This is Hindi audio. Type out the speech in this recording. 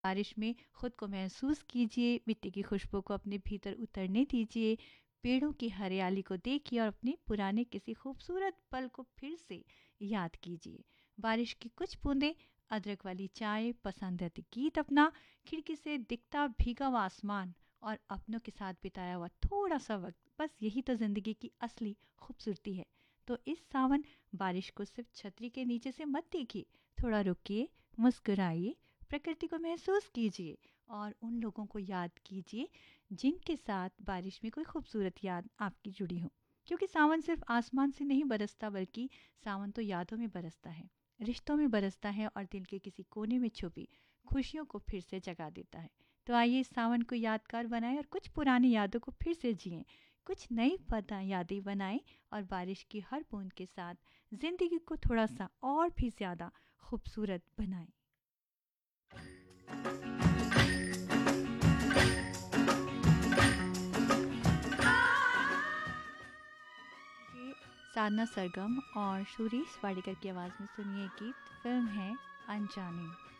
बारिश में खुद को महसूस कीजिए, मिट्टी की खुशबू को अपने भीतर उतरने दीजिए, पेड़ों की हरियाली को देखिए और अपने पुराने किसी खूबसूरत पल को फिर से याद कीजिए। बारिश की कुछ बूंदें, अदरक वाली चाय, पसंदीदा गीत अपना, खिड़की से दिखता भीगा हुआ आसमान और अपनों के साथ बिताया हुआ थोड़ा सा वक्त, बस यही तो ज़िंदगी की असली खूबसूरती है। तो इस सावन बारिश को सिर्फ छतरी के नीचे से मत देखिए, थोड़ा रुकिए, मुस्कुराइए, प्रकृति को महसूस कीजिए और उन लोगों को याद कीजिए जिनके साथ बारिश में कोई खूबसूरत याद आपकी जुड़ी हो। क्योंकि सावन सिर्फ आसमान से नहीं बरसता, बल्कि सावन तो यादों में बरसता है, रिश्तों में बरसता है और दिल के किसी कोने में छुपी खुशियों को फिर से जगा देता है। तो आइए इस सावन को यादगार बनाएं और कुछ पुरानी यादों को फिर से जिएं, कुछ नई पता यादें बनाएं और बारिश की हर बूंद के साथ जिंदगी को थोड़ा सा और भी ज़्यादा खूबसूरत बनाएं। ये साधना सरगम और सुरेश वाडेकर की आवाज़ में सुनिए गीत। फिल्म है अनजाने।